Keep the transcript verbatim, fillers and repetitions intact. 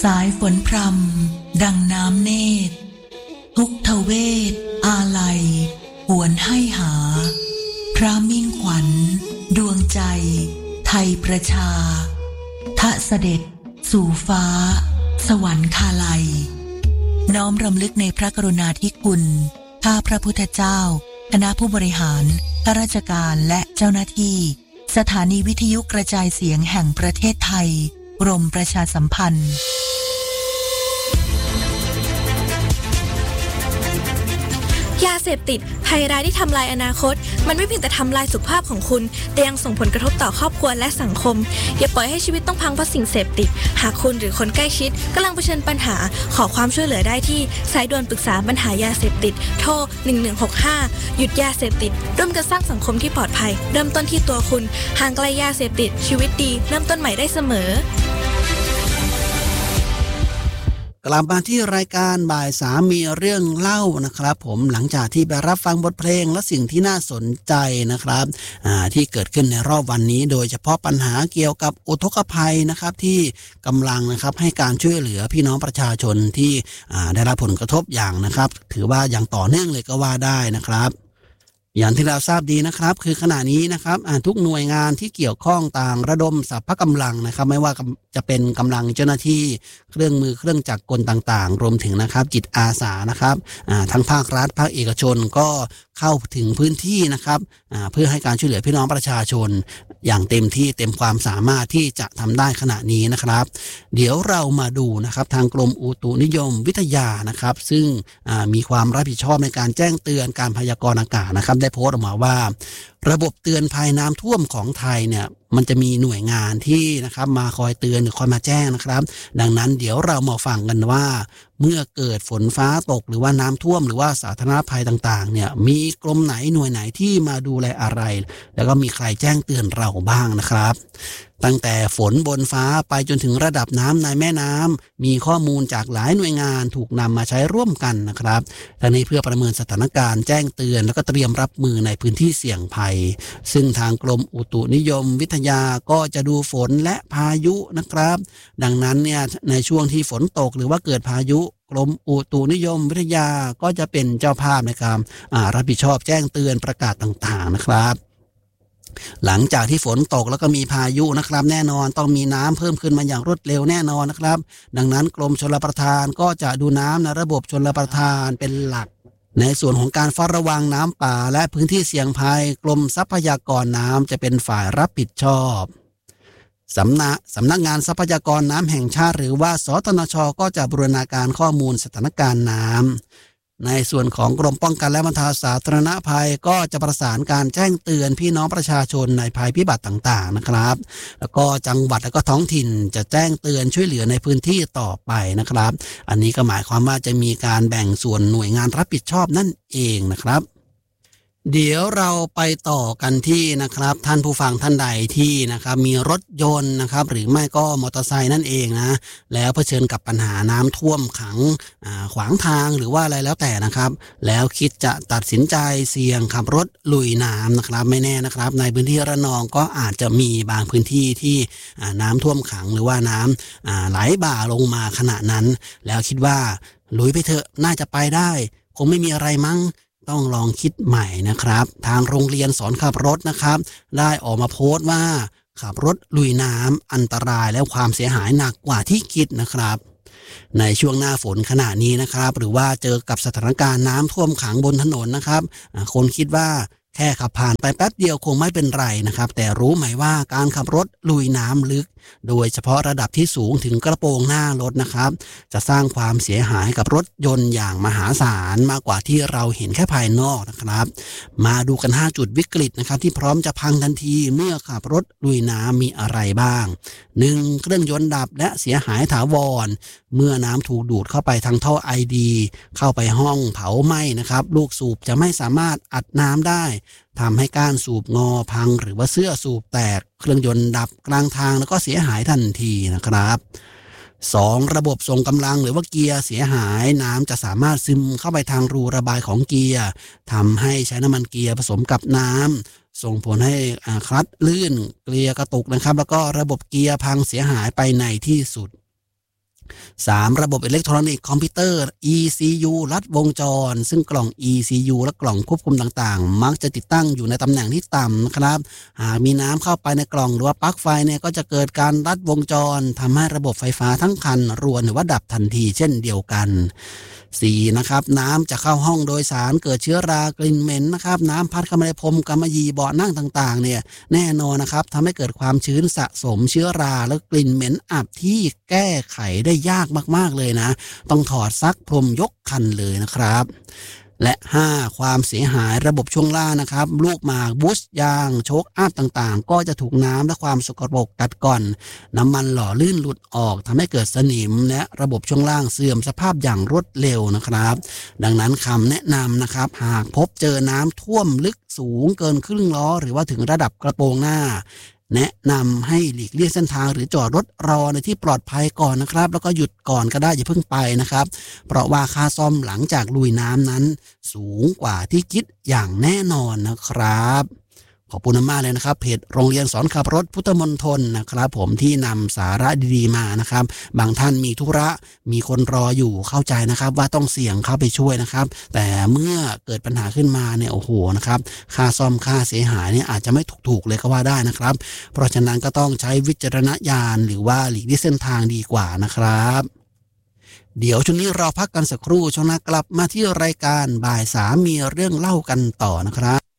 สายฝนพรำดังน้ำเนตรทุกทเวทอาลัยหวนให้หาพระมิ่งขวัญดวงใจไทยประชาทะเสด็จสู่ฟ้าสวรรคาลัยน้อมรำลึกในพระกรุณาธิคุณข้าพระพุทธเจ้าคณะผู้บริหารข้าราชการและเจ้าหน้าที่สถานีวิทยุกระจายเสียงแห่งประเทศไทยกรมประชาสัมพันธ์ยาเสพติดภัยร้ายที่ทำลายอนาคตมันไม่เพียงแต่ทำลายสุขภาพของคุณแต่ยังส่งผลกระทบต่อครอบครัวและสังคมอย่าปล่อยให้ชีวิตต้องพังเพราะสิ่งเสพติดหากคุณหรือคนใกล้ชิดกำลังเผชิญปัญหาขอความช่วยเหลือได้ที่สายด่วนปรึกษาปัญหายาเสพติดโทรหนึ่งหนึ่งหกห้าหยุดยาเสพติดร่วมกันสร้างสังคมที่ปลอดภัยเริ่มต้นที่ตัวคุณห่างไกลยาเสพติดชีวิตดีเริ่มต้นใหม่ได้เสมอกลับมาที่รายการบ่ายสามมีเรื่องเล่านะครับผมหลังจากที่ไปรับฟังบทเพลงและสิ่งที่น่าสนใจนะครับที่เกิดขึ้นในรอบวันนี้โดยเฉพาะปัญหาเกี่ยวกับอุทกภัยนะครับที่กำลังนะครับให้การช่วยเหลือพี่น้องประชาชนที่ได้รับผลกระทบอย่างนะครับถือว่าอย่างต่อเนื่องเลยก็ว่าได้นะครับอย่างที่เราทราบดีนะครับคือขณะนี้นะครับทุกหน่วยงานที่เกี่ยวข้องต่างระดมสรรพกำลังนะครับไม่ว่าจะเป็นกำลังเจ้าหน้าที่เครื่องมือเครื่องจักรกลต่างๆรวมถึงนะครับจิตอาสานะครับทั้งภาครัฐภาคเอกชนก็เข้าถึงพื้นที่นะครับเพื่อให้การช่วยเหลือพี่น้องประชาชนอย่างเต็มที่เต็มความสามารถที่จะทำได้ขณะนี้นะครับเดี๋ยวเรามาดูนะครับทางกรมอุตุนิยมวิทยานะครับซึ่งมีความรับผิดชอบในการแจ้งเตือนการพยากรณ์อากาศนะครับได้โพสต์ออกมาว่าระบบเตือนภัยน้ำท่วมของไทยเนี่ยมันจะมีหน่วยงานที่นะครับมาคอยเตือนหรือคอยมาแจ้งนะครับดังนั้นเดี๋ยวเรามาฟังกันว่าเมื่อเกิดฝนฟ้าตกหรือว่าน้ำท่วมหรือว่าสาธารณภัยต่างๆเนี่ยมีกรมไหนหน่วยไหนที่มาดูแลอะไรแล้วก็มีใครแจ้งเตือนเราบ้างนะครับตั้งแต่ฝนบนฟ้าไปจนถึงระดับน้ำในแม่น้ำมีข้อมูลจากหลายหน่วยงานถูกนำมาใช้ร่วมกันนะครับทั้งนี้เพื่อประเมินสถานการณ์แจ้งเตือนแล้วก็เตรียมรับมือในพื้นที่เสี่ยงภัยซึ่งทางกรมอุตุนิยมวิทยาก็จะดูฝนและพายุนะครับดังนั้นเนี่ยในช่วงที่ฝนตกหรือว่าเกิดพายุกรมอุตุนิยมวิทยาก็จะเป็นเจ้าภาพในการรับผิดชอบแจ้งเตือนประกาศต่างๆนะครับหลังจากที่ฝนตกแล้วก็มีพายุนะครับแน่นอนต้องมีน้ำเพิ่มขึ้นมาอย่างรวดเร็วแน่นอนนะครับดังนั้นกรมชลประทานก็จะดูน้ำในระบบชลประทานเป็นหลักในส่วนของการเฝ้าระวังน้ำป่าและพื้นที่เสี่ยงภัยกรมทรัพยากรน้ำจะเป็นฝ่ายรับผิดชอบสำนักสำนักงานทรัพยากรน้ำแห่งชาติหรือว่าสตนช.ก็จะบูรณาการข้อมูลสถานการณ์น้ำในส่วนของกรมป้องกันและบรรเทาสาธารณภัยก็จะประสานการแจ้งเตือนพี่น้องประชาชนในภัยพิบัติต่างๆนะครับแล้วก็จังหวัดและก็ท้องถิ่นจะแจ้งเตือนช่วยเหลือในพื้นที่ต่อไปนะครับอันนี้ก็หมายความว่าจะมีการแบ่งส่วนหน่วยงานรับผิดชอบนั่นเองนะครับเดี๋ยวเราไปต่อกันที่นะครับท่านผู้ฟังท่านใดที่นะครับมีรถยนต์นะครับหรือไม่ก็มอเตอร์ไซค์นั่นเองนะแล้วเผชิญกับปัญหาน้ำท่วมขังขวางทางหรือว่าอะไรแล้วแต่นะครับแล้วคิดจะตัดสินใจเสี่ยงขับรถลุยน้ำนะครับไม่แน่นะครับในพื้นที่ระนองก็อาจจะมีบางพื้นที่ที่น้ำท่วมขังหรือว่าน้ำไหลบ่าลงมาขณะนั้นแล้วคิดว่าลุยไปเถอะน่าจะไปได้คงไม่มีอะไรมั้งต้องลองคิดใหม่นะครับทางโรงเรียนสอนขับรถนะครับได้ออกมาโพสต์ว่าขับรถลุยน้ำอันตรายและความเสียหายหนักกว่าที่คิดนะครับในช่วงหน้าฝนขณะนี้นะครับหรือว่าเจอกับสถานการณ์น้ำท่วมขังบนถนนนะครับคนคิดว่าแค่ขับผ่านไปแป๊บเดียวคงไม่เป็นไรนะครับแต่รู้ไหมว่าการขับรถลุยน้ำลึกโดยเฉพาะระดับที่สูงถึงกระโปรงหน้ารถนะครับจะสร้างความเสียหายกับรถยนต์อย่างมหาศาลมากกว่าที่เราเห็นแค่ภายนอกนะครับมาดูกันห้าจุดวิกฤตนะครับที่พร้อมจะพังทันทีเมื่อขับรถลุยน้ำมีอะไรบ้าง หนึ่ง เครื่องยนต์ดับและเสียหายถาวรเมื่อน้ำถูกดูดเข้าไปทางท่อไอดีเข้าไปห้องเผาไหม้นะครับลูกสูบจะไม่สามารถอัดน้ำได้ทำให้ก้านสูบงอพังหรือว่าเสื้อสูบแตกเครื่องยนต์ดับกลางทางแล้วก็เสียหายทันทีนะครับสองระบบส่งกำลังหรือว่าเกียร์เสียหายน้ำจะสามารถซึมเข้าไปทางรูระบายของเกียร์ทำให้ใช้น้ำมันเกียร์ผสมกับน้ำส่งผลให้คลัตช์ลื่นเกียร์กระตุกนะครับแล้วก็ระบบเกียร์พังเสียหายไปในที่สุดสามระบบอิเล็กทรอนิกส์คอมพิวเตอร์ อี ซี ยู ลัดวงจรซึ่งกล่อง อี ซี ยู และกล่องควบคุมต่างๆมักจะติดตั้งอยู่ในตำแหน่งที่ต่ำนะครับหากมีน้ำเข้าไปในกล่องหรือว่าปลั๊กไฟเนี่ยก็จะเกิดการลัดวงจรทำให้ระบบไฟฟ้าทั้งคันรวนหรือว่าดับทันทีเช่นเดียวกันสี่นะครับน้ำจะเข้าห้องโดยสารเกิดเชื้อรากลิ่นเหม็นนะครับน้ำพัดเข้ามาในพรมกำมะหยี่เบาะนั่งต่างๆเนี่ยแน่นอนนะครับทำให้เกิดความชื้นสะสมเชื้อราและกลิ่นเหม็นอับที่แก้ไขได้ยากมากๆเลยนะต้องถอดซักพรมยกคันเลยนะครับและห้าความเสียหายระบบช่วงล่างนะครับลูกหมากบูสต์ยางโชคอัพต่างๆก็จะถูกน้ำและความสกปรกกัดก่อนน้ำมันหล่อลื่นหลุดออกทำให้เกิดสนิมและระบบช่วงล่างเสื่อมสภาพอย่างรวดเร็วนะครับดังนั้นคำแนะนำนะครับหากพบเจอน้ำท่วมลึกสูงเกินครึ่งล้อหรือว่าถึงระดับกระโปรงหน้าแนะนำให้หลีกเลี่ยงเส้นทางหรือจอดรถรอในที่ปลอดภัยก่อนนะครับแล้วก็หยุดก่อนก็ได้อย่าเพิ่งไปนะครับเพราะว่าค่าซ่อมหลังจากลุยน้ำนั้นสูงกว่าที่คิดอย่างแน่นอนนะครับขอบคุณมากเลยนะครับเพจโรงเรียนสอนขับรถพุทธมณฑลนะครับผมที่นำสาระดีๆมานะครับบางท่านมีธุระมีคนรออยู่เข้าใจนะครับว่าต้องเสี่ยงเข้าไปช่วยนะครับแต่เมื่อเกิดปัญหาขึ้นมาเนี่ยโอ้โหนะครับค่าซ่อมค่าเสียหายเนี่ยอาจจะไม่ถูกๆเลยก็ว่าได้นะครับเพราะฉะนั้นก็ต้องใช้วิจารณญาณหรือว่าหลีกเลี่ยงเส้นทางดีกว่านะครับเดี๋ยวช่วงนี้เราพักกันสักครู่ช่วงหน้ากลับมาที่รายการบ่ายสามมีเรื่องเล่ากันต่อนะครับ